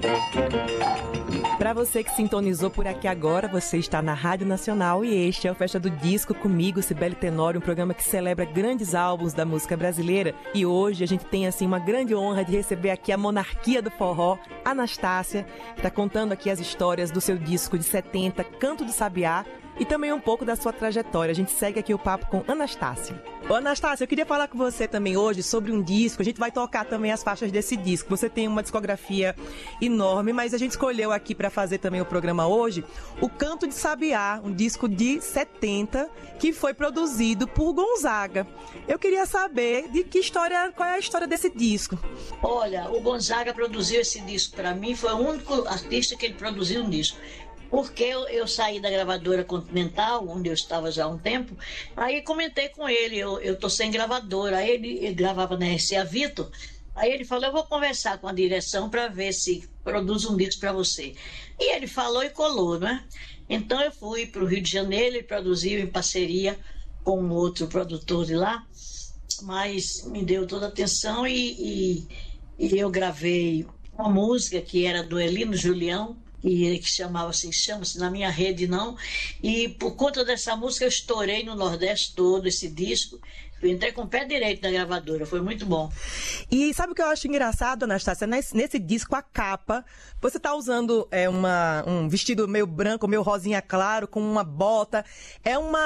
Para você que sintonizou por aqui agora, você está na Rádio Nacional e este é o Festa do Disco comigo, Cibele Tenório, um programa que celebra grandes álbuns da música brasileira. E hoje a gente tem assim uma grande honra de receber aqui a monarquia do forró, Anastácia, que está contando aqui as histórias do seu disco de 70, Canto do Sabiá, e também um pouco da sua trajetória. A gente segue aqui o papo com Anastácia. Ô Anastácia, eu queria falar com você também hoje sobre um disco. A gente vai tocar também as faixas desse disco. Você tem uma discografia enorme, mas a gente escolheu aqui para fazer também o programa hoje o Canto de Sabiá, um disco de 70 que foi produzido por Gonzaga. Eu queria saber qual é a história desse disco. Olha, o Gonzaga produziu esse disco para mim, foi o único artista que ele produziu um disco. Porque eu saí da gravadora Continental, onde eu estava já há um tempo, aí comentei com ele, eu tô sem gravadora, aí ele gravava na RCA Victor, aí ele falou, eu vou conversar com a direção para ver se produz um disco para você. E ele falou e colou, né? Então eu fui para o Rio de Janeiro, ele produziu em parceria com um outro produtor de lá, mas me deu toda a atenção e eu gravei uma música que era do Elino Julião, e que chama-se Na Minha Rede Não, e por conta dessa música eu estourei no Nordeste todo esse disco, eu entrei com o pé direito na gravadora, foi muito bom. E sabe o que eu acho engraçado, Anastácia? Nesse disco, a capa, você tá usando um vestido meio branco, meio rosinha claro, com uma bota,